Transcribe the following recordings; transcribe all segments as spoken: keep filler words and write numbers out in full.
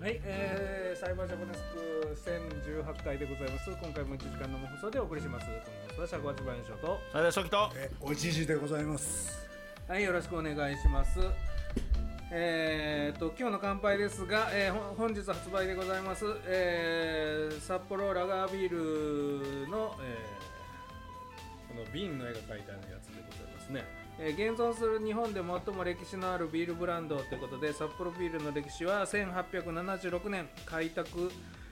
はい、えー、サイバージャポネスクせんじゅうはちかいでございます。今回もいちじかんの放送でお送りします。この放送は尺八番所と最大初期とえおじじでございます。 はい、よろしくお願いします。えーと今日の乾杯ですが、えー、本日発売でございます、えー、札幌ラガービールの、えー、この瓶の絵が描いてあるやつでございますね。えー、現存する日本で最も歴史のあるビールブランドということで、札幌ビールの歴史はせんはっぴゃくななじゅうろくねん開拓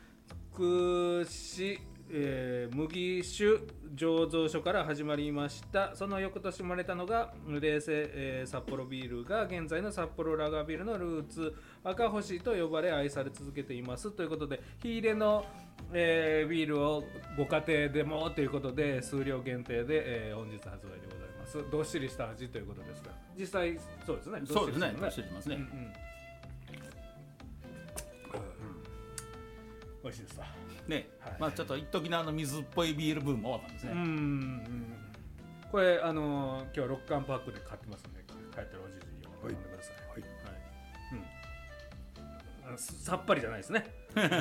し、えー、麦酒醸造所から始まりました。その翌年生まれたのが冷製、えー、札幌ビールが現在の札幌ラガービールのルーツ赤星と呼ばれ愛され続けていますということで、火入れの、えー、ビールをご家庭でもということで数量限定で、えー、本日発売でございます。どっしりした味ということですが、実際そうですね。 そうですね。どっしりしますね。うんうん、 美味しいですわね。はい、まあちょっと一時のあの水っぽいビールブーム終わったんですね。 うんうん、これあのー、今日ろっかんパックで買ってますので、帰ったらおじじを飲んでください。はい、はいはい、うん、さっぱりじゃないですね。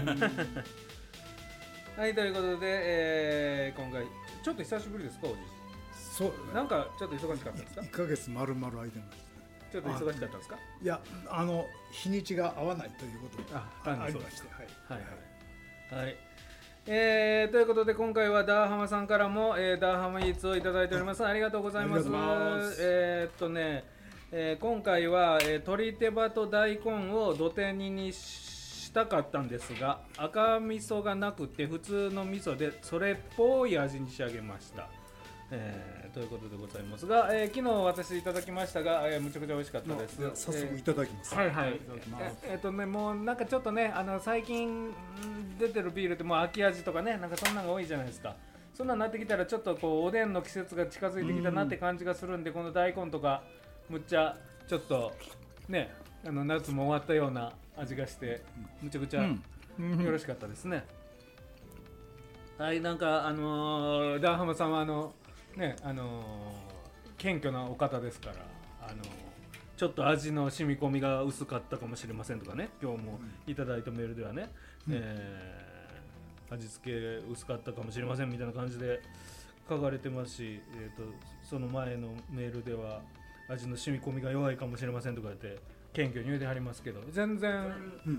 はい、ということで、えー、今回ちょっと久しぶりですか、おじじ。 そう、ね、 なんかちょっと忙しかったですか。 いっかげつ丸々空いてました。 ちょっと忙しかったですか。 いや、あの日にちが合わないということがありまして、はいはいはいはい。えー、ということで今回はダーハマさんからも、えー、ダーハマイーツをいただいております。ありがとうございます。えー、っとね、えー、今回は、えー、鶏手羽と大根を土手煮にしたかったんですが、赤味噌がなくて普通の味噌でそれっぽい味に仕上げました。えー、ということでございますが、えー、昨日私いただきましたが、えー、むちゃくちゃ美味しかったです。 早速いただきます。 えー、はいはい。いただきます。えー、えー、とね、もうなんかちょっとね、あの最近出てるビールってもう秋味とかね、なんかそんなのが多いじゃないですか。そんなになってきたらちょっとこうおでんの季節が近づいてきたなって感じがするんで、この大根とかむっちゃちょっとね、あの夏も終わったような味がしてむちゃくちゃよろしかったですね。うん、はい、なんかあのー、ダーハマさんはあのね、あのー、謙虚なお方ですから、あのー、ちょっと味の染み込みが薄かったかもしれませんとかね、今日もいただいたメールではね、うん、えー、味付け薄かったかもしれませんみたいな感じで書かれてますし、えーと、その前のメールでは味の染み込みが弱いかもしれませんとか言って謙虚に言うてはりますけど、全然、うん、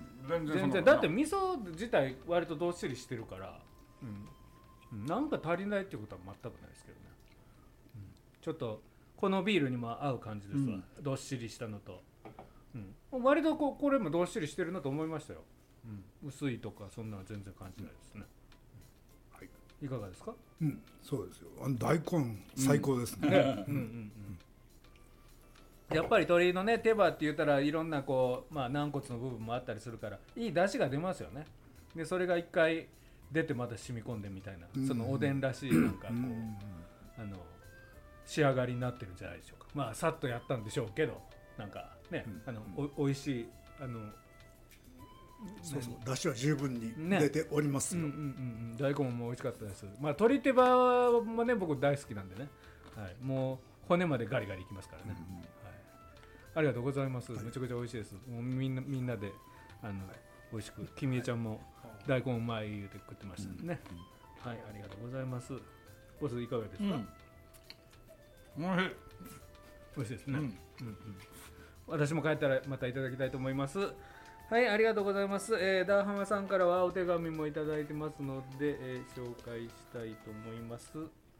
全然、全然だって味噌自体割とどっしりしてるから、うん、なんか足りないってことは全くないですけどね。うん、ちょっとこのビールにも合う感じですわ、うん、どっしりしたのと、うん、割と こ, これもどっしりしてるなと思いましたよ、うん、薄いとかそんなの全然感じないですね、うん、はい、いかがですか。 うん、そうですよ。あの大根最高ですね。うんうんうんうん、やっぱり鶏のね手羽って言ったらいろんなこう、まあ、軟骨の部分もあったりするからいい出汁が出ますよね。でそれが一回出てまた染み込んでみたいな、うん、そのおでんらしいなんかこう、うん、あの仕上がりになってるんじゃないでしょうか。まあさっとやったんでしょうけど、なんかね、うん、あのお, おいしいあのそうそう、出汁は十分に出ておりますよ、ね、うんうんうん、 大根も美味しかったです。まあ鶏手羽もね僕大好きなんでね、はい、もう骨までガリガリいきますからね、うんうん、はい、ありがとうございます、はい、めちゃくちゃ美味しいです。もうみんなみんなであの、はい、美味しく、君江ちゃんも大根うまい言うて食ってましたね、うん、はい、ありがとうございます。ボスいかがですか。うん、 おいしい、 美味しいですね、うんうんうん、私も帰ったらまたいただきたいと思います。はい、ありがとうございます。えー、ダーハマさんからはお手紙もいただいてますので、えー、紹介したいと思います。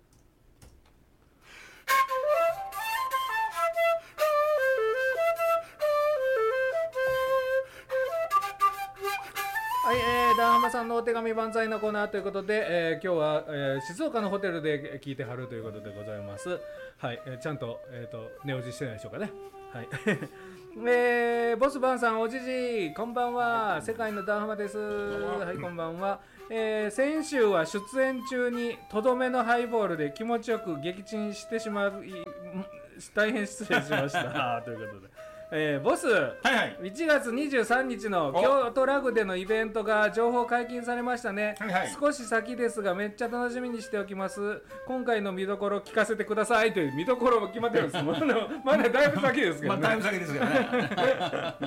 はい、えー、ダーハマさんのお手紙万歳のコーナーということで、えー、今日は、えー、静岡のホテルで聞いてはるということでございます。はい、えー、ちゃんと、えーと、寝落ちしてないでしょうかね。はい。えー、ボスバンさんおじじこんばんは、世界のダーハマです。はい、こんばんは。えー、先週は出演中にとどめのハイボールで気持ちよく撃沈してしまう、大変失礼しましたということで、えー、ボス、はいはい、いちがつにじゅうさんにちの京都ラグでのイベントが情報解禁されましたね、はいはい、少し先ですがめっちゃ楽しみにしておきます。今回の見どころ聞かせてくださいという。見どころも決まってるんですまだ、まだだいぶ先ですけどね、 まあ、だいぶ先ですけどね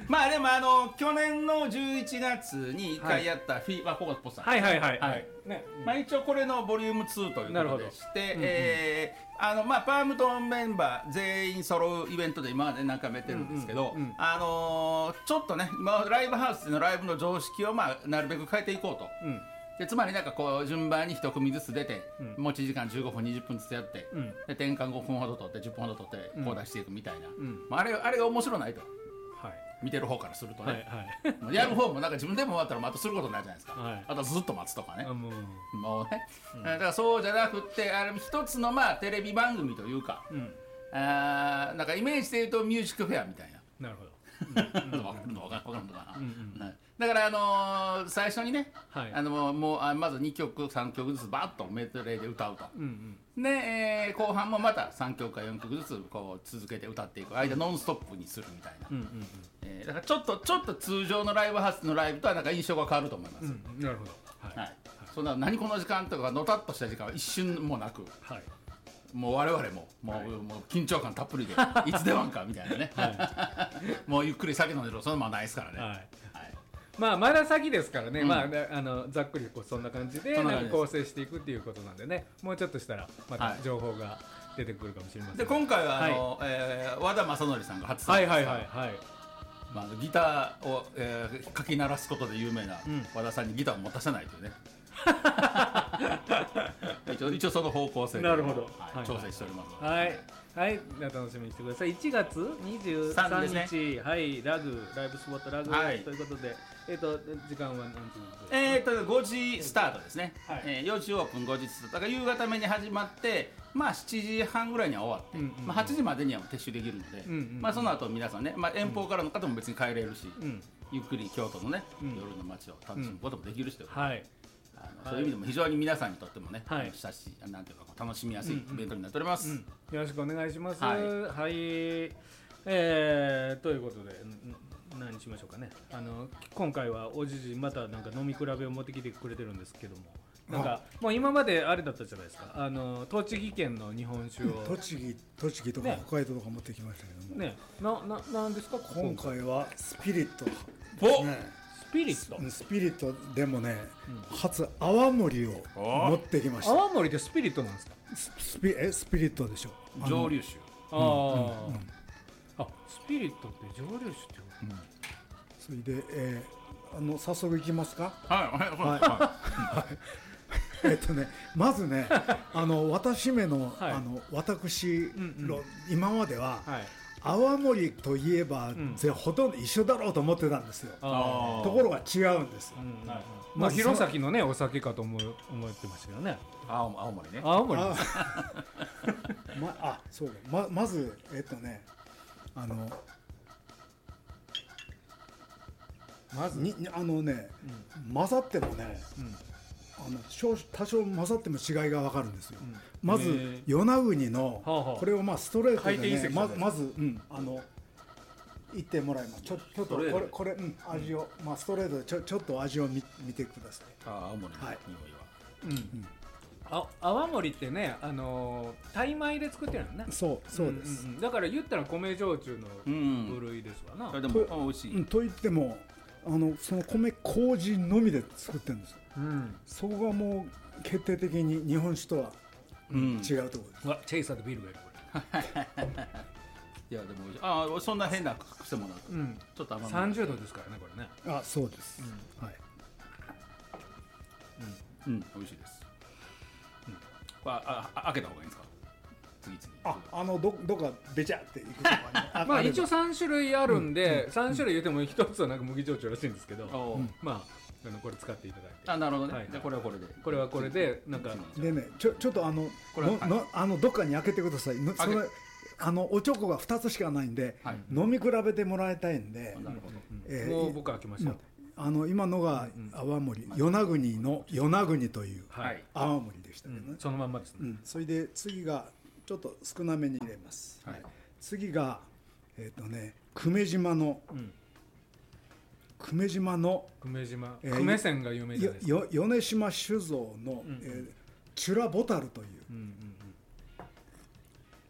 まあでもあの去年のじゅういちがつにいっかいやったフィーバーポコポスさん、 はいはいはいははいいね、 まあ、一応これのボリュームツーということでして、 うんうんえーあのまあ、パームトンメンバー全員揃うイベントで今まで何回もやってるんですけど、 うんうんうんあのーちょっとね今ライブハウスでのライブの常識を、まあ、なるべく変えていこうと。 うんでつまりなんかこう順番に一組ずつ出て、 うん持ち時間じゅうごふんにじゅっぷんずつやって、 うんで転換ごふんほど取ってじゅっぷんほど取ってこう出していくみたいな、 んまあ、あれあれが面白ないとはい見てる方からするとはいね、 はいもうやる方もなんか自分でも終わったらまたすることになるじゃないですか、 はいあとずっと待つとかね、 あもうもうね、だからそうじゃなくってあれ一つのまあテレビ番組というか、 うんあーなんかイメージで言うとミュージックフェアみたいな。 なるほど分かるの分かるのかな、 んはいだから、あのー最初にね、 はいあのもうあまずにきょくさんきょくずつバッとメドレーで歌うと、 うんうんで、えー後半もまたさんきょくかよんきょくずつこう続けて歌っていく間ノンストップにするみたいな、 うんうんえーだからちょっとちょっと通常のライブハウスのライブとはなんか印象が変わると思います、 うんうんなるほどはいはい、そんな何この時間とかのたっとした時間は一瞬もなく、 はいもう我々ももう,、もう緊張感たっぷりでいつ出番かみたいなね、もうゆっくり酒飲んでるとそのままないですからね、 はいはいまあまだ先ですからね、 うんまあねあのざっくりこうそんな感じでそんな感じですなんか構成していくっていうことなんでね、もうちょっとしたらまたはい情報が出てくるかもしれません。 で今回はあの、えー和田正則さんが初参加はいはいはいはい。 まあ、ギターを、えー、かき鳴らすことで有名なうん和田さんにギターを持たせないというね一応一応その方向性でなるほどはいはい調整しておりますはいはい、では楽しみにしてください。いちがつにじゅうさんにち、 さんですはいラグライブスポットラグ、 はいということで、えっ、と時間は何時ですか？ えー、とごじスタートですね、 はいえーよじオープンごじスタートだから夕方目に始まってまあしちじはんぐらいには終わって、 うんうんうんまあ、はちじまでには撤収できるので、 うんうんうんまあ、その後皆さんね、まあ、遠方からの方も別に帰れるし、 うんゆっくり京都のね、 うん夜の街を楽しむこともできるしということで、 はいあのそういう意味でも非常に皆さんにとってもね、 はい親しいなんていうかこう楽しみやすいイベントになっております。 うん、よろしくお願いします。 ははいい、えー、ということで、ん何しましょうかね。あの今回はおじじまたなんか飲み比べを持ってきてくれてるんですけども、なんかもう今まであれだったじゃないですか。あの栃木県の日本酒を栃木栃木とかね北海道とか持ってきましたけども、 ね、なななんですか今回はスピリットおねスピリット。 スピリットでもね、初泡盛を持ってきました。 泡盛でスピリットなんですか？ ススピえスピリットでしょ。あの蒸留酒。 あー、あ、スピリットって蒸留酒ってこと？ それで、えー、あの早速いきますか。 はいはいはいはえっとね、まずね、あの私めの、 はいあの私の、 うん今までは、 はい。 泡盛といえば、 んぜほとんど一緒だろうと思ってたんですよ。 あところが違うんですよ。 ー、うんはいまあ弘前のねお酒かと思う思ってましたけどね。 い。青青森ね。 青森。 あまあそうだままずえっとねあのまず、 にあのね、混ざってもねうんあの少多少混ざっても違いが分かるんですよ、 んまずへー与那国の、 はあはあこれをまあストレート回転でねま隕石じゃないまず、うん、あの言ってもらいますちょちょっとこれストレートこれ、うん、味を、まあ、ストレートでちょちょっと味を見見てくださいあ青森のはい匂いは。 うん。あ泡盛ってね、あのー、タイ米で作ってるのね。 そうそうです、 んんんだから言ったら米焼酎のうん部類ですわな。 それでもあ美味しい。 うん、と言ってもあのその米麹のみで作ってるんですようん。 そこがもう決定的に日本酒とはうん違うところです、 うわチェイサーとビールがいるこいやでも美味しい。ああそんな変な癖もなく、 れ。うん。 ちょっと甘め。 三十度ですからねこれね。 あそうです、はいうん美味しいです。うん。これああ開けた方がいいんですか。次々。 ああのどどっかべちゃっていくとかねあまあれば一応三種類あるんで、三種類言っても一つはなんか麦焼酎らしいんですけど、 おーまああのこれ使っていただいて。 あなるほどね。 はいじゃあこれはこれで。 これはこれでなんかでねちょちょっとあののこれははいのあのどっかに開けてくださいのそ開けれあのおちょこがふたつしかないんで、 はい飲み比べてもらいたいんで、 なるほど。 えーもう僕開けましたよ。 あの今のが泡盛与那国の与那国というはい。 泡盛でしたけどね、 うんそのまんまですね。 うんそれで次がちょっと少なめに入れます、 はい次がえっ、とね久米島のうん。 久米島の久米島、 えー久米線が有名じゃよないですか。 よ米島酒造の、 んえーチュラボタルといううんうん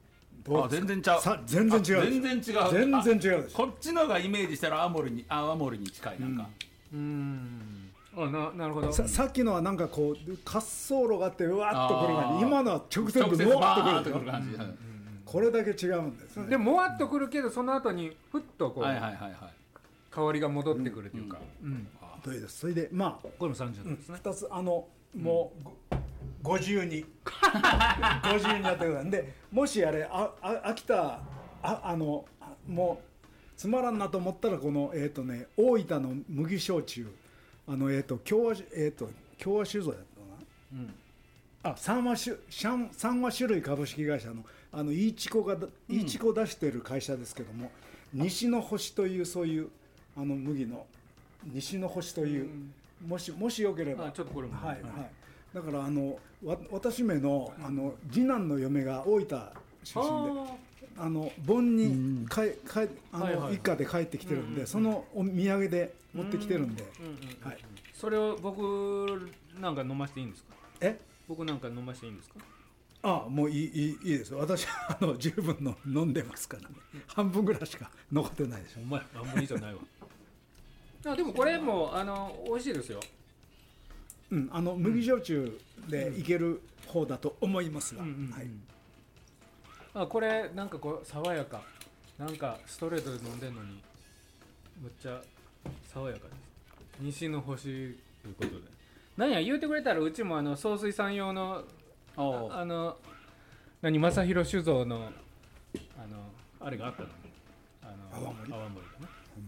どうあ全然ちゃうさ全然違うあ全然違う全然違うでしょこっちのがイメージしたら青森に青森に近いなんか、 うーんあななるほどささっきのはなんかこう滑走路があってうわっとくる感あーじ今のは直線で直接もわバーっとくるでしょッとくる感じ、 これだけ違うんですねでももわっとくるけどその後にふっとこう、 はいはいはいはい香りが戻ってくるというか、うんというですそれでまあこれもさんじゅうどですね、 ふたつあのもうごご自由にご自由にやってくださいでもしあれああ飽きたああのあもうつまらんなと思ったらこのえっ、とね大分の麦焼酎あのえっ、と共和えっ、と共和酒造やったかなうんあ三和酒シャン三和種類株式会社のあのイーチコがイーチコ出してる会社ですけども、西の星というそういうあの麦の西の星という、もしもしよければあちょっとこれもはいはい、だからあのわ私めのあの次男の嫁が大分出身であの盆にかえかえあの、 はいはい一家で帰ってきてるんで、 うんうんうんそのお土産で持ってきてるんで、 うんうんうんはい、 それを僕なんか飲ませていいんですかえ僕なんか飲ませていいんですかあもういいいいいいですよ私あの十分の飲んでますからね半分ぐらいしか残ってないでしょお前あんまりじゃないわあでもこれもあの美味しいですようんあの麦焼酎でいける方だと思いますが、 うんうんうんはい、 あこれなんかこう爽やかなんかストレートで飲んでんのにむっちゃ爽やかです西の星ということで何や言うてくれたらうちもあの総水産用のおああの何正弘酒造のあのあれがあったのにあの泡盛泡盛がね、うん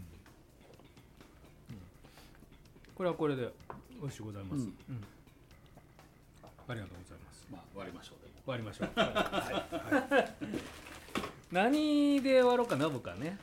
これはこれで美味しゅうございます、 うんうんありがとうございますまあ終わりましょうでも終わりましょう、はいはい、何で終わろうかな僕はね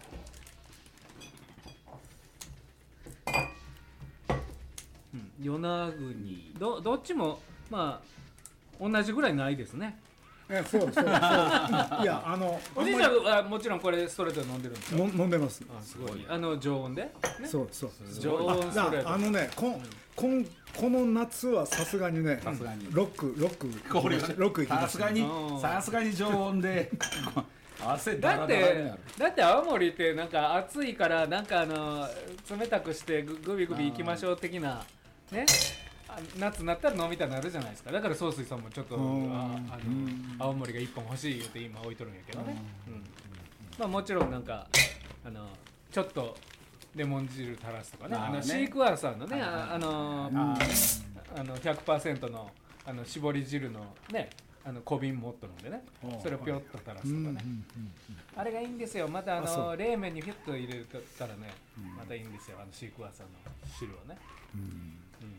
うん与那国どどっちもまあ同じぐらいないですねえそうそうそういやあのおじいちゃんはもちろんこれストレートで飲んでるんですかの飲んでますあすごいあの常温で、ね、 そうそう常温ストレートああのねこんこんこの夏はさすがにねさすがにロックロックこれはねロックいきましたねさすがにうんさすがに常温で汗だらだってだらになるだって青森ってなんか暑いからなんかあの冷たくしてググビグビ行きましょう的なねあ夏になったら飲みたくなるじゃないですかだから総帥さんもちょっとああうんの青森がいっぽん欲しい言うて今置いとるんやけどね、うんまあもちろんなんかあのちょっとレモン汁垂らすとかねあのあーねシークワーサーのねはいはいはいああのああの ひゃくパーセント のあの絞り汁のねあの小瓶持っとるんでねあーそれをピョッと垂らすとかね、 うんうんうんあれがいいんですよまたああその冷麺にフィッと入れたらね、またいいんですよあのシークワーサーの汁をね、うん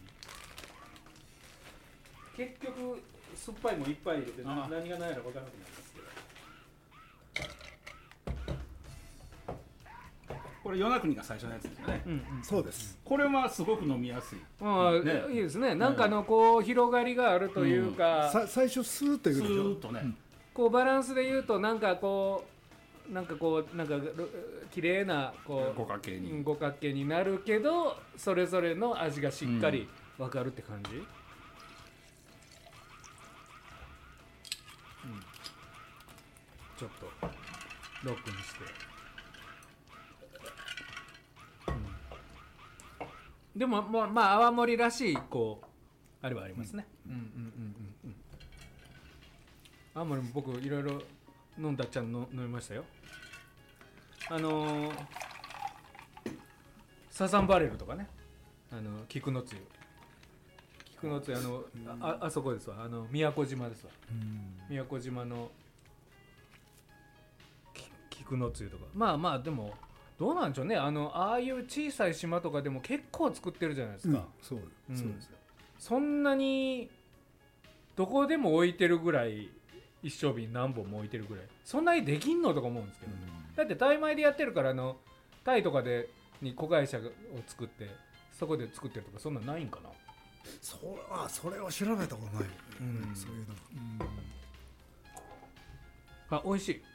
結局酸っぱいもいっぱい入れてなあ何が何やら分からなくなりますけどこれ与那国が最初のやつですよねうんうんそうですこれはすごく飲みやすいまあ、 ねいいですねなんかあのこう広がりがあるというか、 さ最初スーッといスくでしょーッとねこうバランスで言うとなんかこうなんかこうなんかろ綺麗なこう五角形にうん五角形になるけどそれぞれの味がしっかり分かるって感じ、うんちょっとロックにして、うんでもまあまあ泡盛らしいこうあれはありますね、うん、うんうんうんうん泡盛も僕いろいろ飲んだっちゃんの飲みましたよあのー、サザンバレルとかねあの菊のつゆ菊のつゆあの、あ, あそこですわあの宮古島ですわ宮古島のき菊のつゆとかまあまあでもどうなんでしょうねあのああいう小さい島とかでも結構作ってるじゃないですか、 うんそううんそうですよそんなにどこでも置いてるぐらい一升瓶何本も置いてるぐらいそんなにできんのとか思うんですけどね、だってタイ米でやってるからあのタイとかでに子会社を作ってそこで作ってるとかそんなんないんかなそあそれは調べたことないよね、 うんそういうの、 あ美味しい